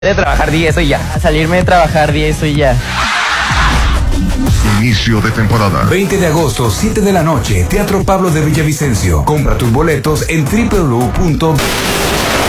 De trabajar 10 y ya. A salirme de trabajar 10 y ya. Inicio de temporada. 20 de agosto, 7 de la noche, Teatro Pablo de Villavicencio. Compra tus boletos en www.